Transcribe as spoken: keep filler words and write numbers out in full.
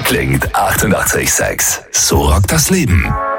klingt achtundachtzig Komma sechs. So rockt das Leben.